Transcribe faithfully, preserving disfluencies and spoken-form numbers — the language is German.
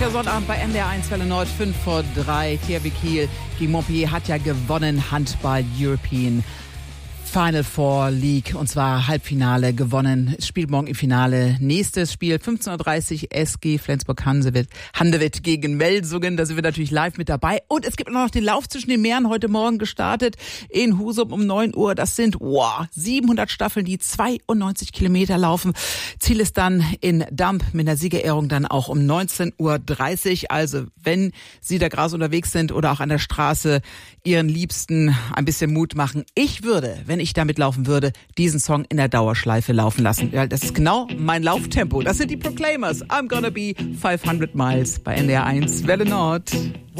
Der Sonnabend bei N D R eins Welle Nord, fünf vor drei. T H W Kiel gegen Montpellier hat ja gewonnen. Handball European Final Four League, und zwar Halbfinale gewonnen. Es spielt morgen im Finale. Nächstes Spiel fünfzehn Uhr dreißig, S G Flensburg-Handewitt Handewitt gegen Melsungen. Da sind wir natürlich live mit dabei. Und es gibt auch noch den Lauf zwischen den Meeren, heute Morgen gestartet in Husum um neun Uhr. Das sind wow, siebenhundert Staffeln, die zweiundneunzig Kilometer laufen. Ziel ist dann in Damp mit der Siegerehrung dann auch um neunzehn Uhr dreißig. Also wenn Sie da gerade unterwegs sind oder auch an der Straße Ihren Liebsten ein bisschen Mut machen. Ich würde, wenn ich damit laufen würde, diesen Song in der Dauerschleife laufen lassen. Ja, das ist genau mein Lauftempo. Das sind die Proclaimers. I'm gonna be fünfhundert miles bei N D R eins Welle Nord.